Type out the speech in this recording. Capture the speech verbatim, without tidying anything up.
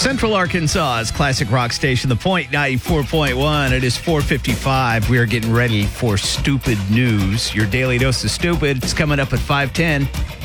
Central Arkansas's classic rock station, The Point ninety-four point one. It is four fifty-five. We are getting ready for Stupid News. Your daily dose of stupid. It's coming up at five ten.